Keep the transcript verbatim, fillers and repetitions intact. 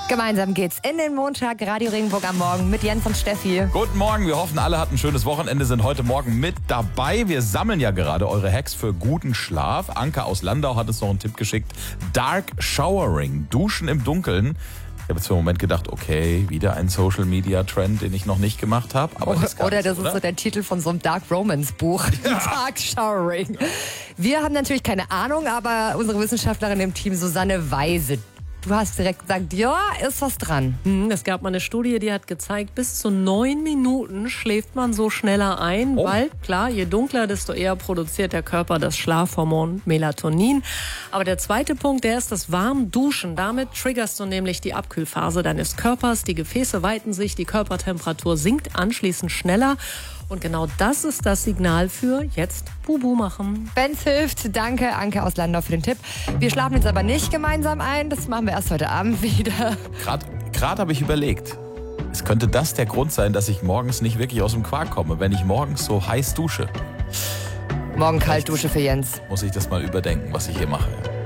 Gemeinsam geht's in den Montag, Radio Regenburg am Morgen mit Jens und Steffi. Guten Morgen, wir hoffen, alle hatten ein schönes Wochenende, sind heute Morgen mit dabei. Wir sammeln ja gerade eure Hacks für guten Schlaf. Anke aus Landau hat uns noch einen Tipp geschickt. Dark Showering, Duschen im Dunkeln. Ich habe jetzt für einen Moment gedacht, okay, wieder ein Social-Media-Trend, den ich noch nicht gemacht habe. Aber Oh, das ist oder das nichts, ist so der Titel von so einem Dark Romance-Buch. Ja. Dark Showering. Wir haben natürlich keine Ahnung, aber unsere Wissenschaftlerin im Team, Susanne Weise, du hast direkt gesagt, ja, ist was dran. Hm, es gab mal eine Studie, die hat gezeigt, bis zu neun Minuten schläft man so schneller ein, oh. weil, klar, je dunkler, desto eher produziert der Körper das Schlafhormon Melatonin. Aber der zweite Punkt, der ist das Warmduschen. Damit triggerst du nämlich die Abkühlphase deines Körpers. Die Gefäße weiten sich, die Körpertemperatur sinkt anschließend schneller. Und genau das ist das Signal für jetzt Bubu machen. Wenn's hilft, danke Anke aus Landau für den Tipp. Wir schlafen jetzt aber nicht gemeinsam ein, das machen wir erst heute Abend wieder. Gerade habe ich überlegt, es könnte das der Grund sein, dass ich morgens nicht wirklich aus dem Quark komme, wenn ich morgens so heiß dusche. Morgen Kaltdusche für Jens. Muss ich das mal überdenken, was ich hier mache.